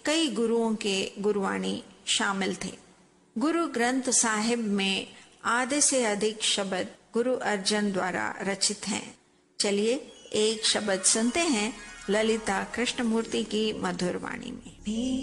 कई गुरुओं के गुरुवाणी शामिल थे। गुरु ग्रंथ साहिब में आधे से अधिक शब्द गुरु अर्जन द्वारा रचित हैं। चलिए एक शब्द सुनते हैं ललिता कृष्णमूर्ति की मधुर वाणी में।